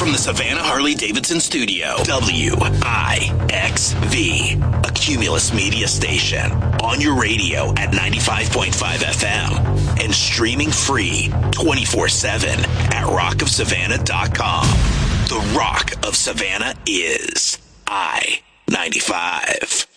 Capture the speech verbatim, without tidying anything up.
from the Savannah Harley-Davidson studio, W I X V, a Cumulus media station, on your radio at ninety-five point five F M, and streaming free twenty-four seven at rock of savannah dot com. The Rock of Savannah is I ninety-five.